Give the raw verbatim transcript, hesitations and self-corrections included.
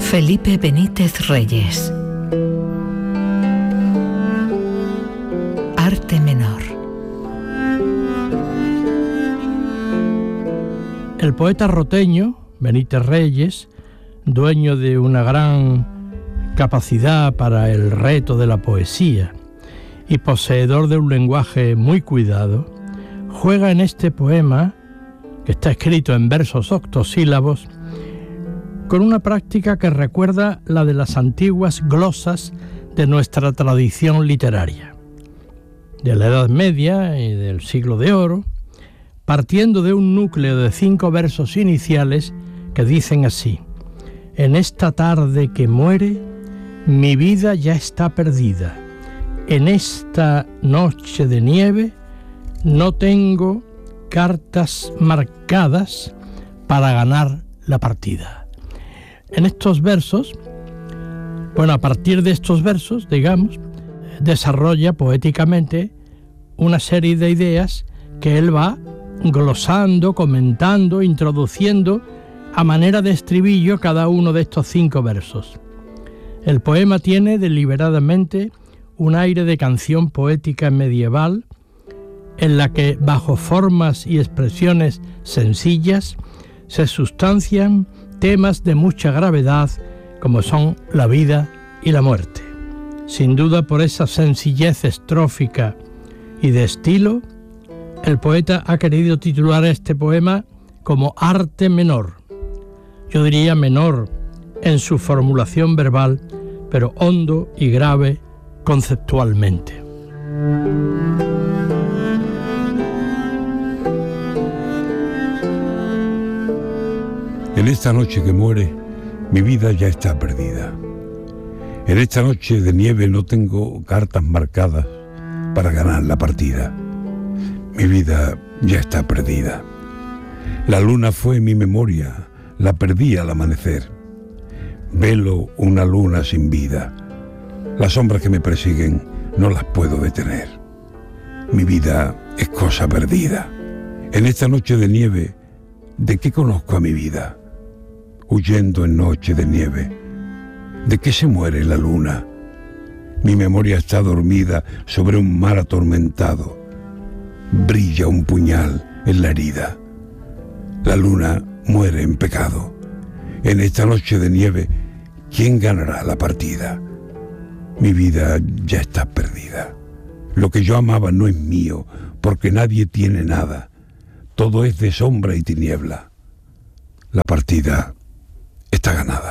Felipe Benítez Reyes. Arte menor. El poeta roteño, Benítez Reyes, dueño de una gran capacidad para el reto de la poesía y poseedor de un lenguaje muy cuidado, juega en este poema, que está escrito en versos octosílabos, con una práctica que recuerda la de las antiguas glosas de nuestra tradición literaria, de la Edad Media y del Siglo de Oro, partiendo de un núcleo de cinco versos iniciales que dicen así: en esta tarde que muere, mi vida ya está perdida. En esta noche de nieve, no tengo cartas marcadas para ganar la partida. En estos versos, bueno, a partir de estos versos, digamos, desarrolla poéticamente una serie de ideas que él va glosando, comentando, introduciendo a manera de estribillo cada uno de estos cinco versos. El poema tiene deliberadamente un aire de canción poética medieval en la que, bajo formas y expresiones sencillas, se sustancian temas de mucha gravedad como son la vida y la muerte. Sin duda, por esa sencillez estrófica y de estilo, el poeta ha querido titular este poema como arte menor. Yo diría menor en su formulación verbal, pero hondo y grave conceptualmente. En esta noche que muere, mi vida ya está perdida. En esta noche de nieve no tengo cartas marcadas para ganar la partida. Mi vida ya está perdida. La luna fue mi memoria, la perdí al amanecer. Velo una luna sin vida. Las sombras que me persiguen no las puedo detener. Mi vida es cosa perdida. En esta noche de nieve, ¿de qué conozco a mi vida? Huyendo en noche de nieve, ¿de qué se muere la luna? Mi memoria está dormida sobre un mar atormentado. Brilla un puñal en la herida. La luna muere en pecado. En esta noche de nieve, ¿quién ganará la partida? Mi vida ya está perdida. Lo que yo amaba no es mío, porque nadie tiene nada. Todo es de sombra y tiniebla. La partida está ganada.